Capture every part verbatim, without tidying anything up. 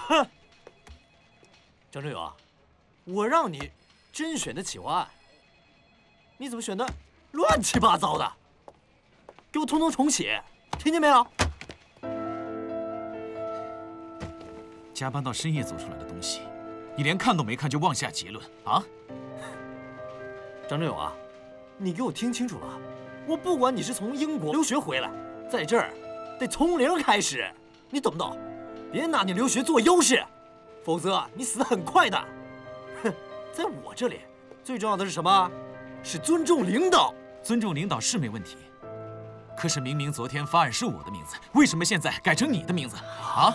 哼，张振勇，我让你甄选的企划案，你怎么选的乱七八糟的？给我通通重写，听见没有？ 加班到深夜做出来的东西，你连看都没看就妄下结论啊！ 张振勇啊，你给我听清楚了，我不管你是从英国留学回来，在这儿得从零开始，你懂不懂？别拿你留学做优势，否则你死得很快的。哼，在我这里，最重要的是什么？是尊重领导。 尊重领导是没问题，可是明明昨天方案是我的名字，为什么现在改成你的名字啊？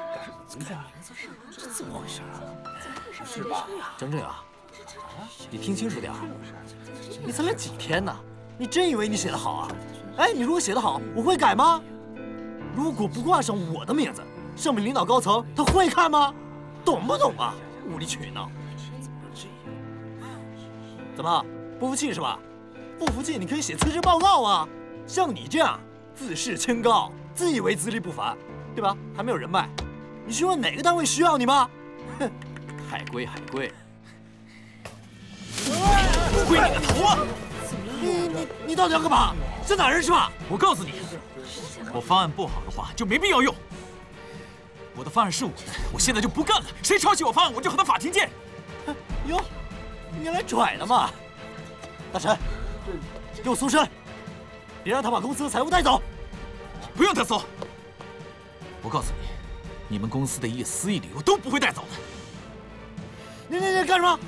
这怎么回事啊？是吧？张振啊，你听清楚点儿，你才来几天呢？你真以为你写得好啊？哎，你如果写得好，我会改吗？如果不挂上我的名字，上面领导高层他会看吗？懂不懂啊？无理取闹！怎么不服气是吧？不服气你可以写辞职报告啊！像你这样自视清高、自以为资历不凡，对吧？还没有人脉，你去问哪个单位需要你吗？哼，海归海归， 归你的头啊！ 你你你到底要干嘛？想打人是吧？ 我告诉你，我方案不好的话就没必要用。我的方案是我的，我现在就不干了。谁抄袭我方案，我就和他法庭见。 哟，你来拽的嘛？大陈，给我搜身，别让他把公司的财物带走。 不用他搜，我告诉你，你们公司的一丝一缕我都不会带走的。 你你你干什么？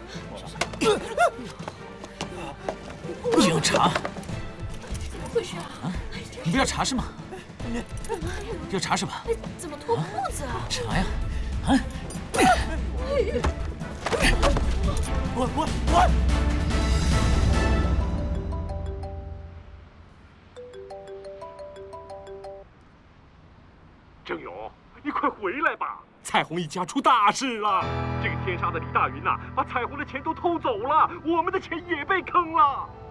你要查？ 怎么回事啊？ 啊，你不要查是吗？ 你要查是吧？ 怎么脱裤子啊？ 查呀！啊！ 滚滚滚！ 郑勇，你快回来吧！彩虹一家出大事了！这个天杀的李大云呐、啊，把彩虹的钱都偷走了，我们的钱也被坑了。